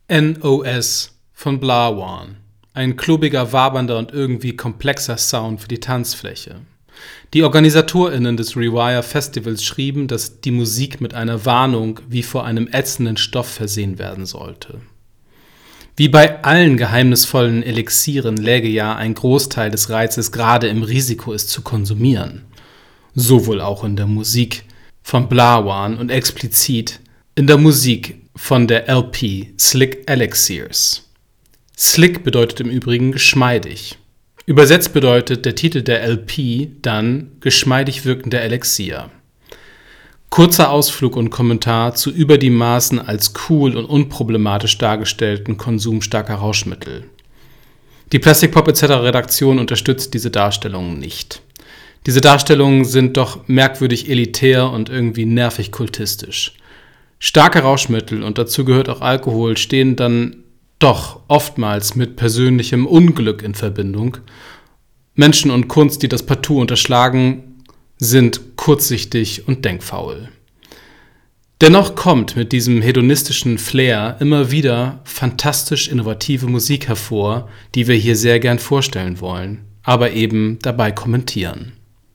NOS von Blawan. Ein klobiger, wabernder und irgendwie komplexer Sound für die Tanzfläche. Die OrganisatorInnen des Rewire Festivals schrieben, dass die Musik mit einer Warnung wie vor einem ätzenden Stoff versehen werden sollte. Wie bei allen geheimnisvollen Elixieren läge ja ein Großteil des Reizes gerade im Risiko, es zu konsumieren. So wohl auch in der Musik von Blawan und explizit in der Musik von der LP Slick Elixirs. Slick bedeutet im Übrigen geschmeidig. Übersetzt bedeutet der Titel der LP dann geschmeidig wirkender Elixier. Kurzer Ausflug und Kommentar zu über die Maßen als cool und unproblematisch dargestellten Konsum starker Rauschmittel. Die Plastic Pop etc. Redaktion unterstützt diese Darstellungen nicht. Diese Darstellungen sind doch merkwürdig elitär und irgendwie nervig kultistisch. Starke Rauschmittel und dazu gehört auch Alkohol stehen dann doch oftmals mit persönlichem Unglück in Verbindung. Menschen und Kunst, die das partout unterschlagen, sind kurzsichtig und denkfaul. Dennoch kommt mit diesem hedonistischen Flair immer wieder fantastisch innovative Musik hervor, die wir hier sehr gern vorstellen wollen, aber eben dabei kommentieren.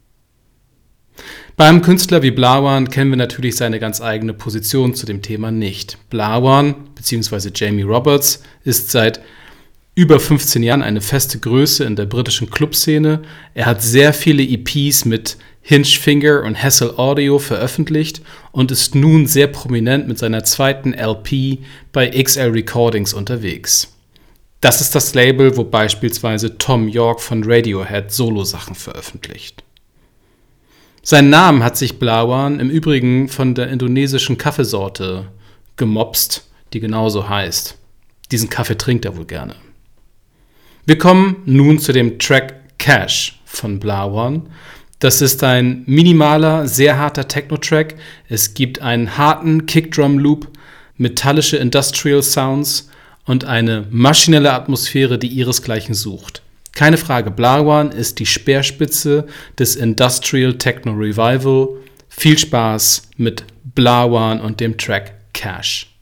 Bei einem Künstler wie Blawan kennen wir natürlich seine ganz eigene Position zu dem Thema nicht. Blawan bzw. Jamie Roberts ist seit über 15 Jahren eine feste Größe in der britischen Clubszene. Er hat sehr viele EPs mit Hingefinger und Hassel Audio veröffentlicht und ist nun sehr prominent mit seiner zweiten LP bei XL Recordings unterwegs. Das ist das Label, wo beispielsweise Thom Yorke von Radiohead Solosachen veröffentlicht. Seinen Namen hat sich Blawan im Übrigen von der indonesischen Kaffeesorte gemopst, die genauso heißt. Diesen Kaffee trinkt er wohl gerne. Wir kommen nun zu dem Track Cash von Blawan. Das ist ein minimaler, sehr harter Techno-Track. Es gibt einen harten Kickdrum-Loop, metallische Industrial Sounds und eine maschinelle Atmosphäre, die ihresgleichen sucht. Keine Frage, Blawan ist die Speerspitze des Industrial Techno Revival. Viel Spaß mit Blawan und dem Track Cash.